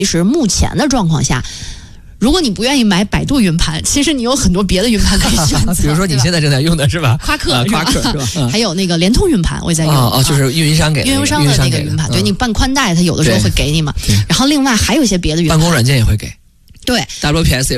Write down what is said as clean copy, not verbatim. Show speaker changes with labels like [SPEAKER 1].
[SPEAKER 1] 其实目前的状况下，如果你不愿意买百度云盘，其实你有很多别的云盘可以选择。
[SPEAKER 2] 比如说你现在正在用的是吧？
[SPEAKER 1] 夸克
[SPEAKER 2] 是吧？
[SPEAKER 1] 还有那个联通云盘，我也在用。
[SPEAKER 2] 就是运营商给的，
[SPEAKER 1] 运营商的那个云盘，对你办宽带，它有的时候会给你嘛。然后另外还有一些别的云盘，
[SPEAKER 2] 办公软件也会给。
[SPEAKER 1] 对
[SPEAKER 2] ，WPS